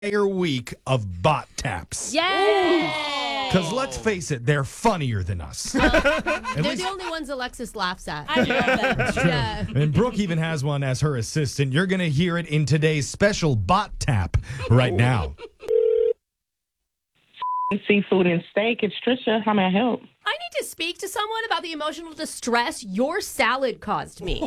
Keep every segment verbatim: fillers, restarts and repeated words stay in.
entire week of bot taps. Yay! Because let's face it, they're funnier than us. They're least- the only ones Alexis laughs at. I love that. That's true. Yeah. And Brooke even has one as her assistant. You're going to hear it in today's special bot tap right now. Seafood and steak. It's Trisha. How may I help? I need to speak to someone about the emotional distress your salad caused me.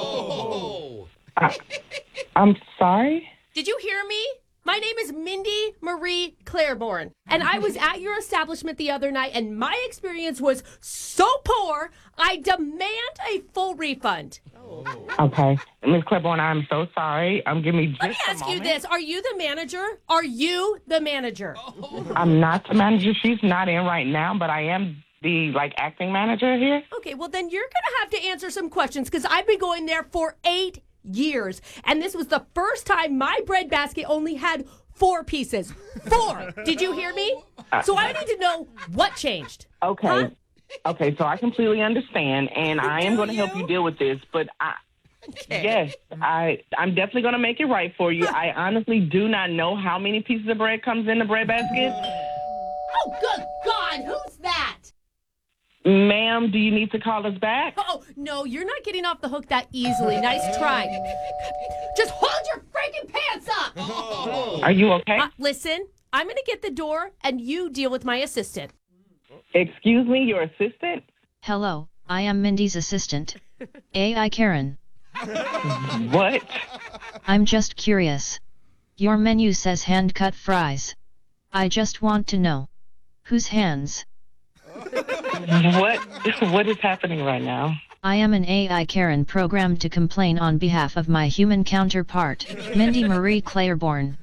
I, I'm sorry. Did you hear me? My name is Mindy Marie Claiborne, and I was at your establishment the other night, and my experience was so poor, I demand a full refund. Okay. Miss Claiborne, I'm so sorry. I'm giving me just Let me a ask you moment. this. Are you the manager? Are you the manager? I'm not the manager. She's not in right now, but I am the, like, acting manager here. Okay, well, then you're going to have to answer some questions because I've been going there for eight years, and this was the first time my bread basket only had four pieces. Four. Did you hear me? So I need to know what changed. Okay. Huh? Okay, so I completely understand, and I am going to help you deal with this, but I... Yes, I, I'm definitely going to make it right for you. I honestly do not know how many pieces of bread comes in the bread basket. Oh, good God. Who's that? Ma'am, do you need to call us back? Oh, no, you're not getting off the hook that easily. Nice try. Just hold your freaking pants up. Are you okay? Uh, listen, I'm going to get the door, and you deal with my assistant. Excuse me, your assistant? Hello, I am Mindy's assistant. A I Karen. What? I'm just curious. Your menu says hand-cut fries. I just want to know. Whose hands? What? What is happening right now? I am an A I Karen programmed to complain on behalf of my human counterpart, Mindy Marie Claiborne.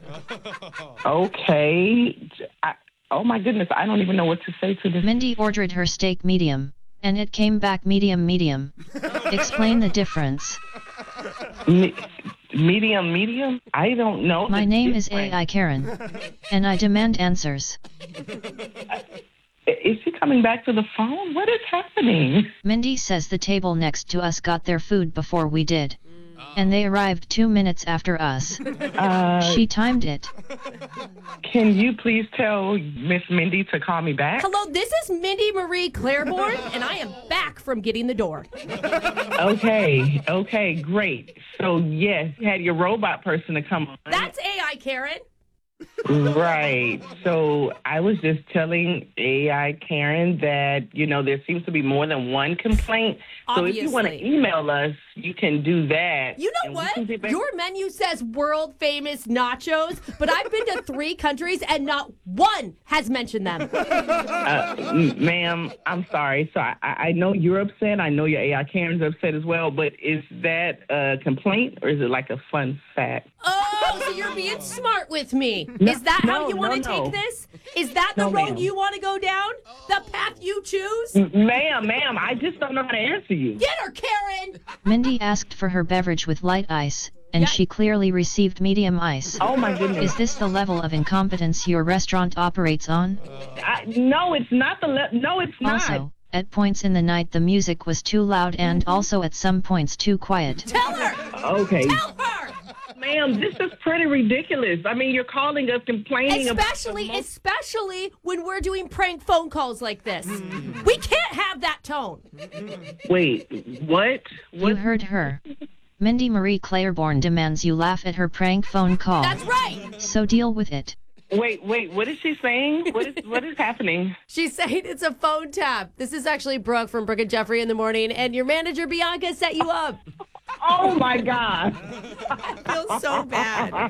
Okay. I, oh, my goodness. I don't even know what to say to this. Mindy ordered her steak medium, and it came back medium medium. Explain the difference. Me- medium, medium? I don't know. My the name is difference. A I Karen, and I demand answers. Is she coming back to the phone? What is happening? Mindy says the table next to us got their food before we did. And they arrived two minutes after us. Uh, She timed it. can you please tell Miss Mindy to call me back? Hello, this is Mindy Marie Claiborne, and I am back from getting the door. Okay. Okay, great. So, yes, you had your robot person to come on. That's A I, Karen. Right. So I was just telling A I Karen that, you know, there seems to be more than one complaint. So if you want to Obviously. email us, you can do that. You know and we what? can get back- Your menu says world famous nachos, but I've been to three countries and not one has mentioned them. Uh, m- ma'am, I'm sorry. So I, I I know you're upset. I know your A I Karen's upset as well. But is that a complaint or is it like a fun fact? Oh, so you're being smart with me. No, Is that how no, you want to no, no. take this? Is that the No, road ma'am. you want to go down? The path you choose? M- Ma'am, ma'am, I just don't know how to answer you. Get her, Karen! Mindy asked for her beverage with light ice, and Yeah. she clearly received medium ice. Oh, my goodness. Is this the level of incompetence your restaurant operates on? I, no, it's not the... Le- no, it's not. Also, at points in the night the music was too loud and also at some points too quiet. Tell her! Okay. Tell her! Ma'am, this is pretty ridiculous. I mean, you're calling us complaining Especially, about... especially when we're doing prank phone calls like this. We can't have that tone. Wait, what? You What? heard her. Mindy Marie Claiborne demands you laugh at her prank phone call. That's right. So deal with it. Wait, wait, what is she saying? What is what is happening? She's saying it's a phone tap. This is actually Brooke from Brooke and Jeffrey in the morning, and your manager Bianca set you up. Oh, my God. I feel so bad.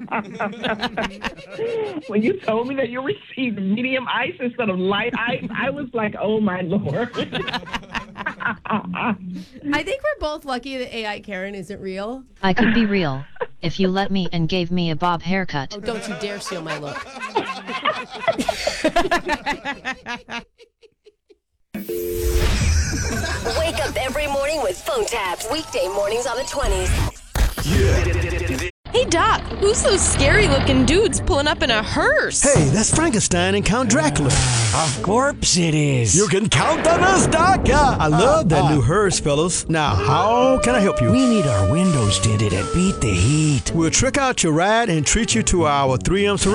When you told me that you received medium ice instead of light ice, I was like, oh, my Lord. I think we're both lucky that A I Karen isn't real. I could be real, if you let me and gave me a bob haircut. Oh, don't you dare steal my look. Wake up every morning with phone taps. Weekday mornings on the twenties. Hey, Doc, who's those scary-looking dudes pulling up in a hearse? Hey, that's Frankenstein and Count Dracula. Of course it is. You can count on us, Doc. Yeah, I love that new hearse, fellas. Now, how can I help you? We need our windows tinted and beat the heat. We'll trick out your ride and treat you to our three M